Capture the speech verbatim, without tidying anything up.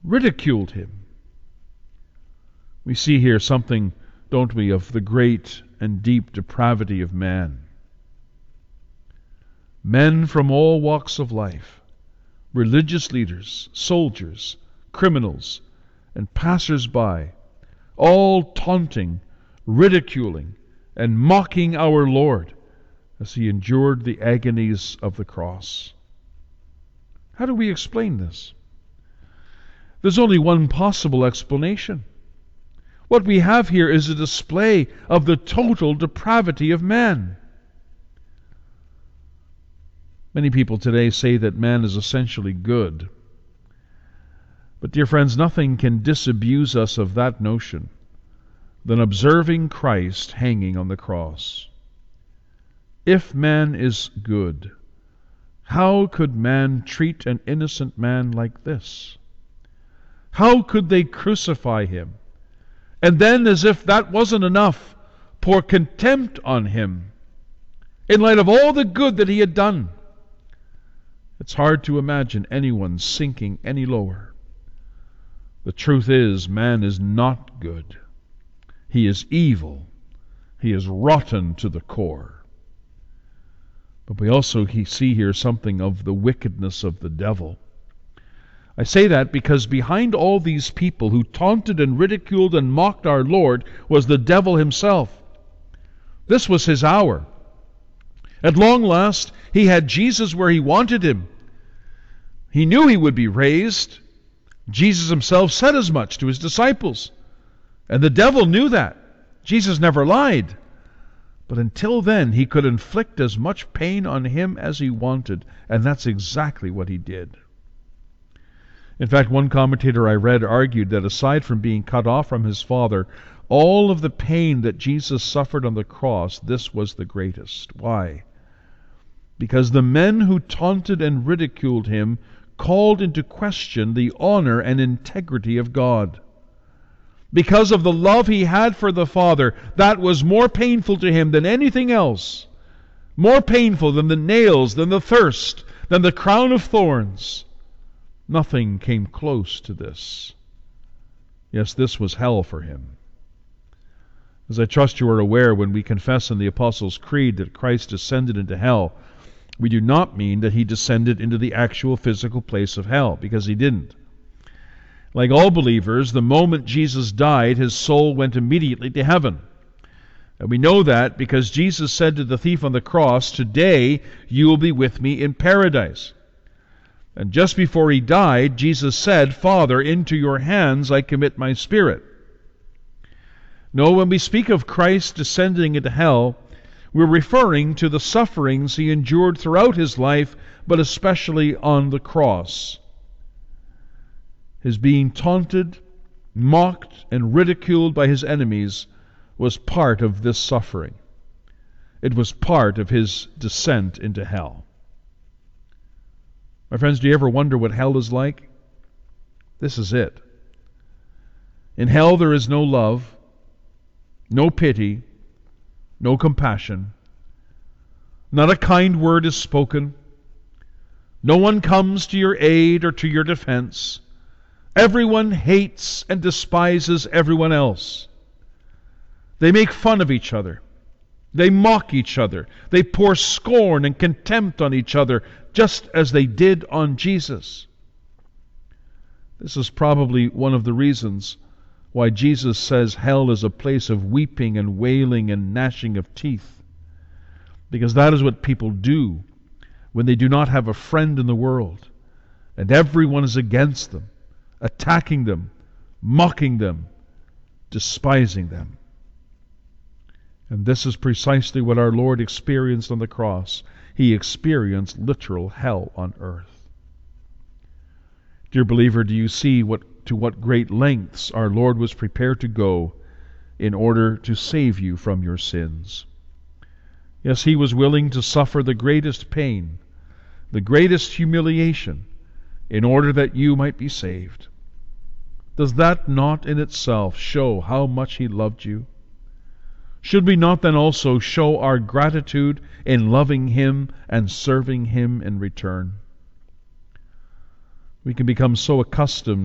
ridiculed him. We see here something, don't we, of the great and deep depravity of man. Men from all walks of life, religious leaders, soldiers, criminals, and passers-by, all taunting, ridiculing, and mocking our Lord as he endured the agonies of the cross. How do we explain this? There's only one possible explanation. What we have here is a display of the total depravity of man. Many people today say that man is essentially good. But dear friends, nothing can disabuse us of that notion than observing Christ hanging on the cross. If man is good, how could man treat an innocent man like this? How could they crucify him? And then, as if that wasn't enough, pour contempt on him in light of all the good that he had done. It's hard to imagine anyone sinking any lower. The truth is, man is not good. He is evil. He is rotten to the core. But we also see here something of the wickedness of the devil. I say that because behind all these people who taunted and ridiculed and mocked our Lord was the devil himself. This was his hour. At long last, he had Jesus where he wanted him. He knew he would be raised. Jesus himself said as much to his disciples. And the devil knew that. Jesus never lied. But until then, he could inflict as much pain on him as he wanted. And that's exactly what he did. In fact, one commentator I read argued that aside from being cut off from his Father, all of the pain that Jesus suffered on the cross, this was the greatest. Why? Because the men who taunted and ridiculed him called into question the honor and integrity of God. Because of the love he had for the Father, that was more painful to him than anything else. More painful than the nails, than the thirst, than the crown of thorns. Nothing came close to this. Yes, this was hell for him. As I trust you are aware, when we confess in the Apostles' Creed that Christ descended into hell, we do not mean that he descended into the actual physical place of hell, because he didn't. Like all believers, the moment Jesus died, his soul went immediately to heaven. And we know that because Jesus said to the thief on the cross, "Today you will be with me in paradise." And just before he died, Jesus said, "Father, into your hands I commit my spirit." No, when we speak of Christ descending into hell, we're referring to the sufferings he endured throughout his life, but especially on the cross. His being taunted, mocked, and ridiculed by his enemies was part of this suffering. It was part of his descent into hell. My friends, do you ever wonder what hell is like? This is it. In hell there is no love, no pity, no compassion. Not a kind word is spoken. No one comes to your aid or to your defense. Everyone hates and despises everyone else. They make fun of each other. They mock each other. They pour scorn and contempt on each other, just as they did on Jesus. This is probably one of the reasons why Jesus says hell is a place of weeping and wailing and gnashing of teeth. Because that is what people do when they do not have a friend in the world, and everyone is against them, attacking them, mocking them, despising them. And this is precisely what our Lord experienced on the cross. He experienced literal hell on earth. Dear believer, do you see what, to what great lengths our Lord was prepared to go in order to save you from your sins? Yes, he was willing to suffer the greatest pain, the greatest humiliation, in order that you might be saved. Does that not in itself show how much he loved you? Should we not then also show our gratitude in loving him and serving him in return? We can become so accustomed